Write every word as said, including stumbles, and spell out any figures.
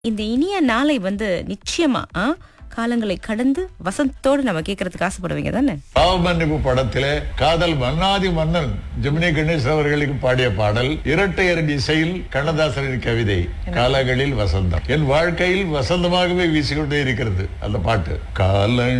இந்த இனிய நாளை வந்து நிச்சயமா ஆ, காலங்களை கடந்து வசந்தத்தோடு நம்ம கேட்கறதுக்கு ஆசைப்படுவீங்க தானே? பாவமன்னிப்பு படத்திலே காதல் மன்னாதி மன்னன் ஜெமினி கணேஷ் அவர்களுக்கு பாடிய பாடல் இரட்டையரின் இசையில் கண்ணதாசனின் கவிதை காலங்களில் வசந்தம். என் வாழ்க்கையில் வசந்தமாகவே வீசிக்கொண்டே இருக்கிறது அந்த பாட்டு. கால